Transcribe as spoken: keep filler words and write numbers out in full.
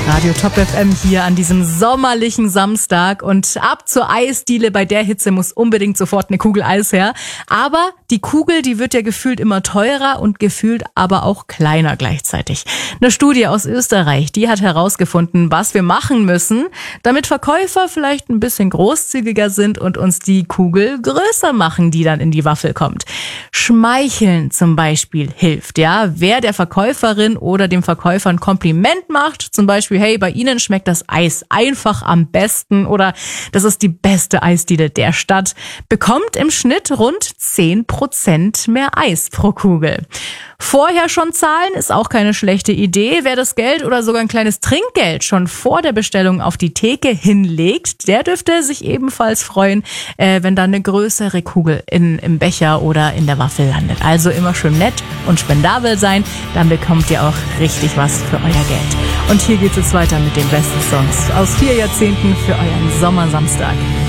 Radio Top F M hier an diesem sommerlichen Samstag und ab zur Eisdiele. Bei der Hitze muss unbedingt sofort eine Kugel Eis her. Aber die Kugel, die wird ja gefühlt immer teurer und gefühlt aber auch kleiner gleichzeitig. Eine Studie aus Österreich, die hat herausgefunden, was wir machen müssen, damit Verkäufer vielleicht ein bisschen großzügiger sind und uns die Kugel größer machen, die dann in die Waffel kommt. Schmeicheln zum Beispiel hilft, ja. Wer der Verkäuferin oder dem Verkäufer ein Kompliment macht, zum Beispiel, hey, bei Ihnen schmeckt das Eis einfach am besten oder das ist die beste Eisdiele der Stadt, bekommt im Schnitt rund zehn Prozent mehr Eis pro Kugel. Vorher schon zahlen ist auch keine schlechte Idee. Wer das Geld oder sogar ein kleines Trinkgeld schon vor der Bestellung auf die Theke hinlegt, der dürfte sich ebenfalls freuen, äh, wenn da eine größere Kugel in, im Becher oder in der Waffel landet. Also immer schön nett und spendabel sein, dann bekommt ihr auch richtig was für euer Geld. Und hier geht es weiter mit den besten Songs aus vier Jahrzehnten für euren Sommersamstag.